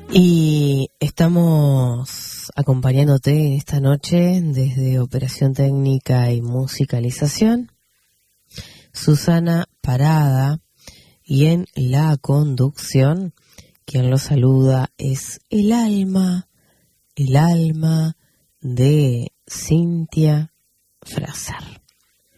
Y estamos acompañándote esta noche desde Operación Técnica y Musicalización, Susana Parada, y en la conducción, quien lo saluda es el alma de Cintia Fraser.